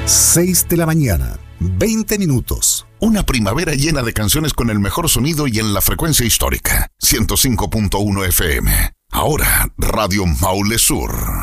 6 de la mañana, 20 minutos. Una primavera llena de canciones con el mejor sonido y en la frecuencia histórica. 105.1 FM. Ahora, Radio Maule Sur.